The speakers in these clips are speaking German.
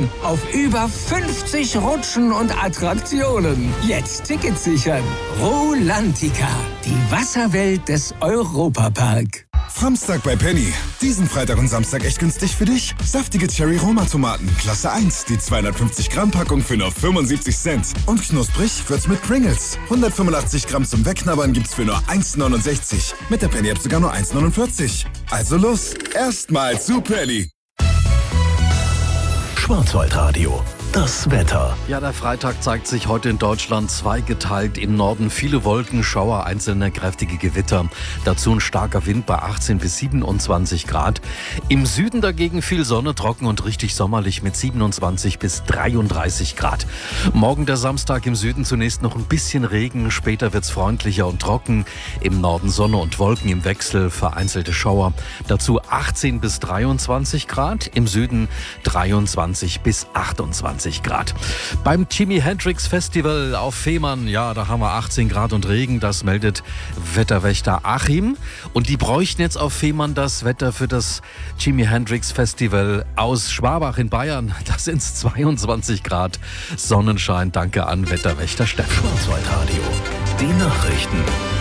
Freuden auf über 50 Rutschen und Attraktionen. Jetzt Tickets sichern. Rolantica, die Wasserwelt des Europapark. Samstag bei Penny. Diesen Freitag und Samstag echt günstig für dich. Saftige Cherry-Roma-Tomaten, Klasse 1, die 250 Gramm Packung für nur 75 Cent. Und knusprig wird's mit Pringles. 185 Gramm zum Wegknabbern gibt's für nur 1,69. Mit der Penny-App sogar nur 1,49. Also los, erstmal zu Penny. Schwarzwaldradio. Das Wetter. Ja, der Freitag zeigt sich heute in Deutschland zweigeteilt. Im Norden viele Wolken, Schauer, einzelne kräftige Gewitter. Dazu ein starker Wind bei 18 bis 27 Grad. Im Süden dagegen viel Sonne, trocken und richtig sommerlich mit 27 bis 33 Grad. Morgen der Samstag im Süden zunächst noch ein bisschen Regen. Später wird's freundlicher und trocken. Im Norden Sonne und Wolken im Wechsel, vereinzelte Schauer. Dazu 18 bis 23 Grad. Im Süden 23 bis 28 Grad. Beim Jimi Hendrix Festival auf Fehmarn, ja, da haben wir 18 Grad und Regen, das meldet Wetterwächter Achim. Und die bräuchten jetzt auf Fehmarn das Wetter für das Jimi Hendrix Festival aus Schwabach in Bayern. Da sind es 22 Grad, Sonnenschein. Danke an Wetterwächter Steffen. Schwarzwaldradio, die Nachrichten.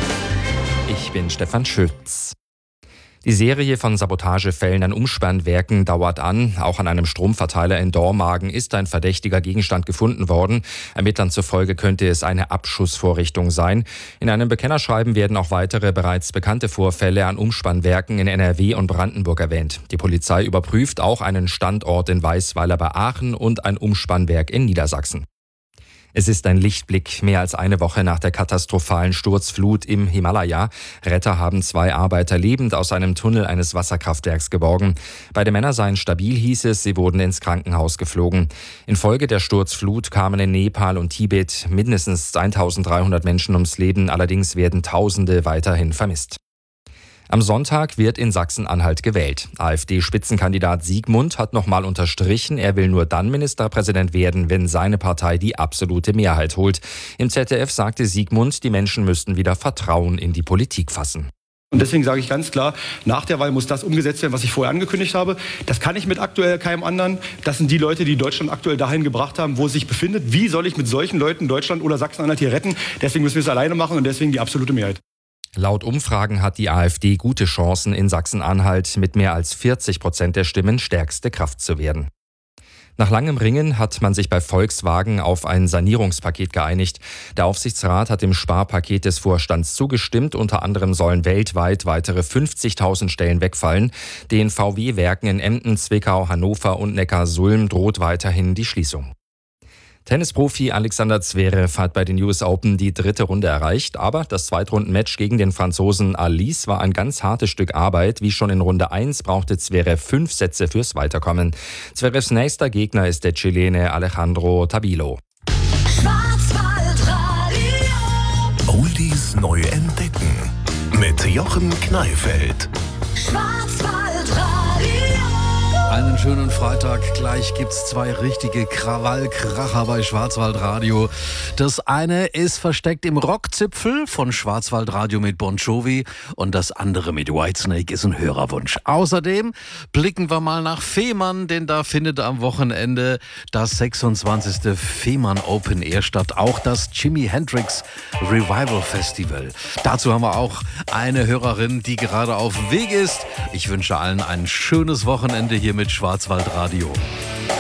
Ich bin Stefan Schütz. Die Serie von Sabotagefällen an Umspannwerken dauert an. Auch an einem Stromverteiler in Dormagen ist ein verdächtiger Gegenstand gefunden worden. Ermittlern zufolge könnte es eine Abschussvorrichtung sein. In einem Bekennerschreiben werden auch weitere bereits bekannte Vorfälle an Umspannwerken in NRW und Brandenburg erwähnt. Die Polizei überprüft auch einen Standort in Weißweiler bei Aachen und ein Umspannwerk in Niedersachsen. Es ist ein Lichtblick, mehr als eine Woche nach der katastrophalen Sturzflut im Himalaya. Retter haben 2 Arbeiter lebend aus einem Tunnel eines Wasserkraftwerks geborgen. Beide Männer seien stabil, hieß es, sie wurden ins Krankenhaus geflogen. Infolge der Sturzflut kamen in Nepal und Tibet mindestens 1300 Menschen ums Leben, allerdings werden Tausende weiterhin vermisst. Am Sonntag wird in Sachsen-Anhalt gewählt. AfD-Spitzenkandidat Siegmund hat nochmal unterstrichen, er will nur dann Ministerpräsident werden, wenn seine Partei die absolute Mehrheit holt. Im ZDF sagte Siegmund, die Menschen müssten wieder Vertrauen in die Politik fassen. Und deswegen sage ich ganz klar, nach der Wahl muss das umgesetzt werden, was ich vorher angekündigt habe. Das kann ich mit aktuell keinem anderen. Das sind die Leute, die Deutschland aktuell dahin gebracht haben, wo es sich befindet. Wie soll ich mit solchen Leuten Deutschland oder Sachsen-Anhalt hier retten? Deswegen müssen wir es alleine machen und deswegen die absolute Mehrheit. Laut Umfragen hat die AfD gute Chancen, in Sachsen-Anhalt mit mehr als 40% der Stimmen stärkste Kraft zu werden. Nach langem Ringen hat man sich bei Volkswagen auf ein Sanierungspaket geeinigt. Der Aufsichtsrat hat dem Sparpaket des Vorstands zugestimmt. Unter anderem sollen weltweit weitere 50.000 Stellen wegfallen. Den VW-Werken in Emden, Zwickau, Hannover und Neckarsulm droht weiterhin die Schließung. Tennisprofi Alexander Zverev hat bei den US Open die 3. Runde erreicht, aber das Zweitrundenmatch gegen den Franzosen Alice war ein ganz hartes Stück Arbeit. Wie schon in Runde 1 brauchte Zverev 5 Sätze fürs Weiterkommen. Zverevs nächster Gegner ist der Chilene Alejandro Tabilo. Oldies neu entdecken mit Jochen Kneifeld. Einen schönen Freitag. Gleich gibt's 2 richtige Krawallkracher bei Schwarzwaldradio. Das eine ist versteckt im Rockzipfel von Schwarzwaldradio mit Bon Jovi und das andere mit Whitesnake ist ein Hörerwunsch. Außerdem blicken wir mal nach Fehmarn, denn da findet am Wochenende das 26. Fehmarn Open Air statt. Auch das Jimi Hendrix Revival Festival. Dazu haben wir auch eine Hörerin, die gerade auf dem Weg ist. Ich wünsche allen ein schönes Wochenende hier mit Schwarzwaldradio.